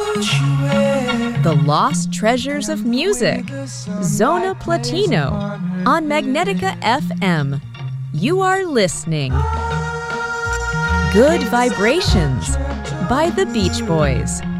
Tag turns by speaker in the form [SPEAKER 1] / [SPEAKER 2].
[SPEAKER 1] The Lost Treasures of Music, Zona Platino, on Magnetica FM. You are listening. Good Vibrations by the Beach Boys.